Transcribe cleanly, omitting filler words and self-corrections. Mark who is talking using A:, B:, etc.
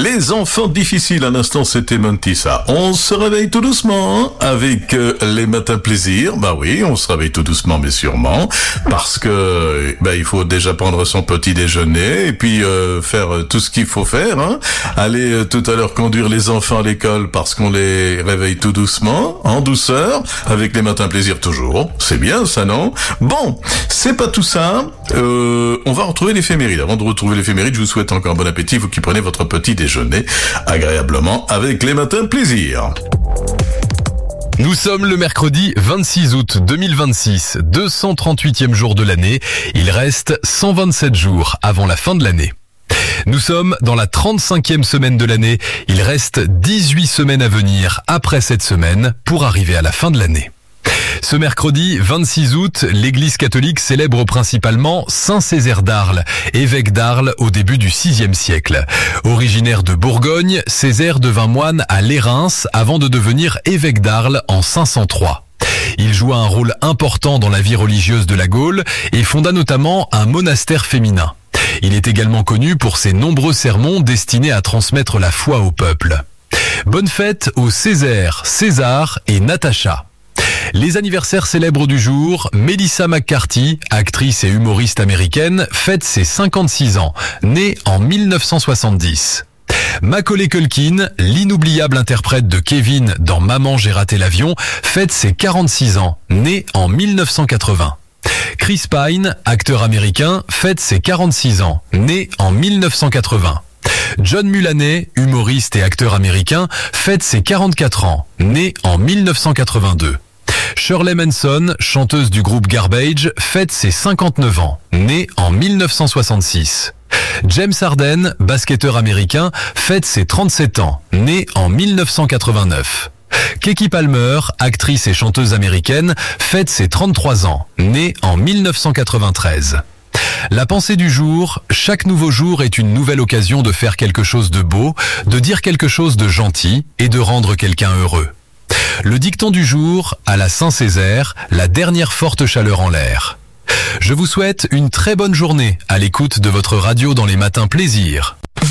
A: Les enfants difficiles, à l'instant, c'était Montissa. On se réveille tout doucement avec les matins plaisir. Bah oui, on se réveille tout doucement, mais sûrement, parce que il faut déjà prendre son petit déjeuner et puis faire tout ce qu'il faut faire. Hein. Aller tout à l'heure conduire les enfants à l'école parce qu'on les réveille tout doucement, en douceur, avec les matins plaisir toujours. C'est bien ça, non? Bon, c'est pas tout ça. On va retrouver l'éphéméride. Avant de retrouver l'éphéméride, je vous souhaite encore bon appétit, vous qui prenez votre petit déjeuner agréablement avec les matins plaisir.
B: Nous sommes le mercredi 26 août 2026, 238e jour de l'année. Il reste 127 jours avant la fin de l'année. Nous sommes dans la 35e semaine de l'année. Il reste 18 semaines à venir après cette semaine pour arriver à la fin de l'année. Ce mercredi 26 août, l'Église catholique célèbre principalement Saint Césaire d'Arles, évêque d'Arles au début du VIe siècle. Originaire de Bourgogne, Césaire devint moine à Lérins avant de devenir évêque d'Arles en 503. Il joua un rôle important dans la vie religieuse de la Gaule et fonda notamment un monastère féminin. Il est également connu pour ses nombreux sermons destinés à transmettre la foi au peuple. Bonne fête aux Césaire, César et Natacha. Les anniversaires célèbres du jour, Melissa McCarthy, actrice et humoriste américaine, fête ses 56 ans, née en 1970. Macaulay Culkin, l'inoubliable interprète de Kevin dans Maman j'ai raté l'avion, fête ses 46 ans, né en 1980. Chris Pine, acteur américain, fête ses 46 ans, né en 1980. John Mulaney, humoriste et acteur américain, fête ses 44 ans, né en 1982. Shirley Manson, chanteuse du groupe Garbage, fête ses 59 ans, née en 1966. James Harden, basketteur américain, fête ses 37 ans, né en 1989. Keke Palmer, actrice et chanteuse américaine, fête ses 33 ans, née en 1993. La pensée du jour, chaque nouveau jour est une nouvelle occasion de faire quelque chose de beau, de dire quelque chose de gentil et de rendre quelqu'un heureux. Le dicton du jour, à la Saint-Césaire, la dernière forte chaleur en l'air. Je vous souhaite une très bonne journée à l'écoute de votre radio dans les matins plaisir.